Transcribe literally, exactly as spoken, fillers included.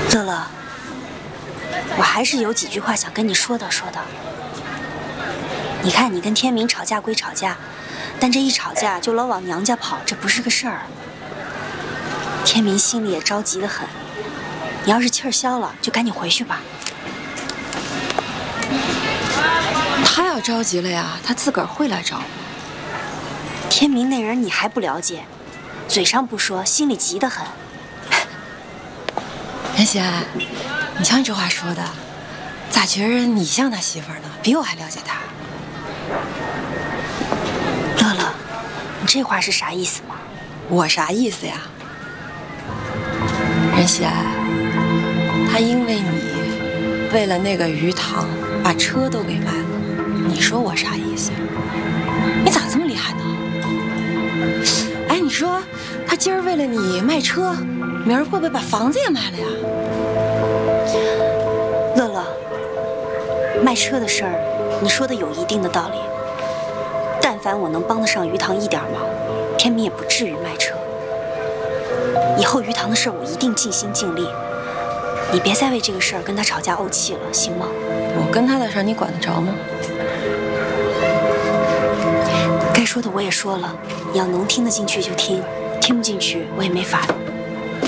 乐乐，我还是有几句话想跟你说道说道。你看，你跟天明吵架归吵架，但这一吵架就老往娘家跑，这不是个事儿。天明心里也着急得很，你要是气儿消了，就赶紧回去吧。 他要着急了呀，他自个儿会来找我。 天明那人你还不了解，嘴上不说，心里急得很。 任喜爱，你瞧你这话说的，咋觉着你像他媳妇儿呢？比我还了解他。 乐乐，你这话是啥意思吗？ 我啥意思呀？任喜爱，他因为你，为了那个鱼塘，把车都给卖了。你说我啥意思？你咋这么厉害呢？哎，你说他今儿为了你卖车，明儿会不会把房子也卖了呀？ 乐乐，卖车的事儿，你说的有一定的道理。但凡我能帮得上鱼塘一点忙，天明也不至于卖车。以后鱼塘的事儿，我一定尽心尽力。你别再为这个事儿跟他吵架怄气了，行吗？ 我跟他的事儿，你管得着吗？ 该说的我也说了，你要能听得进去就听，听不进去我也没法。